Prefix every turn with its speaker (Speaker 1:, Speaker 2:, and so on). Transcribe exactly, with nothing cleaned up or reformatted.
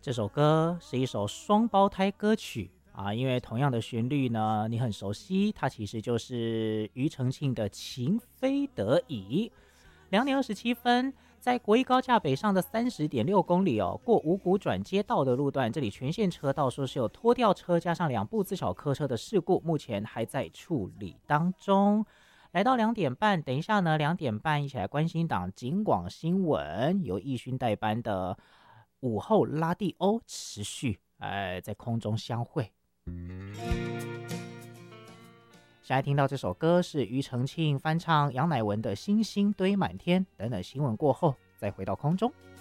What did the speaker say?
Speaker 1: 这首歌是一首双胞胎歌曲啊，因为同样的旋律呢，你很熟悉，它其实就是庾澄庆的《情非得已》。两点二十七分，在国一高架北上的三十点六公里哦，过五股转接道的路段，这里全线车道说是有拖吊车加上两部自小客车的事故，目前还在处理当中。来到两点半，等一下呢，两点半一起来关心党警广新闻，由义勋代班的午后拉蒂欧持续哎在空中相会。现在听到这首歌是庾澄庆翻唱杨乃文的《星星堆满天》。等等新闻过后再回到空中。